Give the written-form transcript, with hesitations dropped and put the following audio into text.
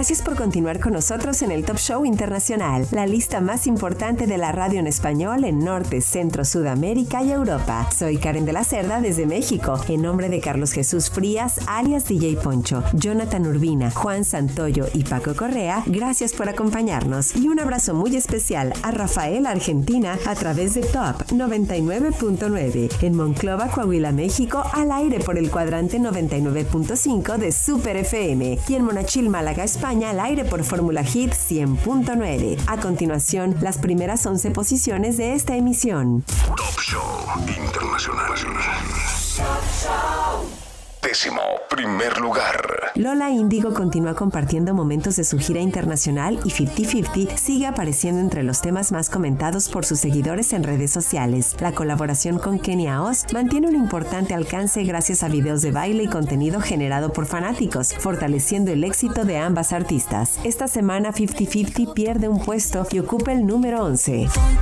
Gracias por continuar con nosotros en el Top Show Internacional, la lista más importante de la radio en español en Norte, Centro, Sudamérica y Europa. Soy Karen de la Cerda desde México, en nombre de Carlos Jesús Frías, alias DJ Poncho, Jonathan Urbina, Juan Santoyo y Paco Correa, gracias por acompañarnos. Y un abrazo muy especial a Rafael Argentina a través de Top 99.9, en Monclova, Coahuila, México, al aire por el cuadrante 99.5 de Super FM, y en Monachil, Málaga, España, al aire por Fórmula Hit 100.9. A continuación, las primeras 11 posiciones de esta emisión. Top Show Internacional. Décimo primer lugar. Lola Índigo continúa compartiendo momentos de su gira internacional y 50-50 sigue apareciendo entre los temas más comentados por sus seguidores en redes sociales. La colaboración con Kenia Oz mantiene un importante alcance gracias a videos de baile y contenido generado por fanáticos, fortaleciendo el éxito de ambas artistas. Esta semana 50-50 pierde un puesto y ocupa el número 11.